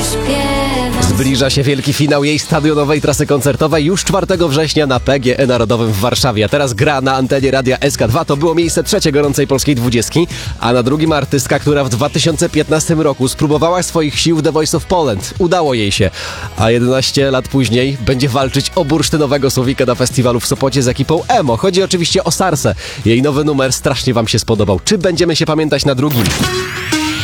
Zbliża się wielki finał jej stadionowej trasy koncertowej już 4 września na PGE Narodowym w Warszawie. A teraz gra na antenie radia SK2. To było miejsce trzecie gorącej polskiej 20, a na drugim artystka, która w 2015 roku spróbowała swoich sił w The Voice of Poland. Udało jej się, a 11 lat później będzie walczyć o bursztynowego słowika na festiwalu w Sopocie z ekipą Emo. Chodzi oczywiście o Sarsę. Jej nowy numer strasznie wam się spodobał. Czy będziemy się pamiętać na drugim?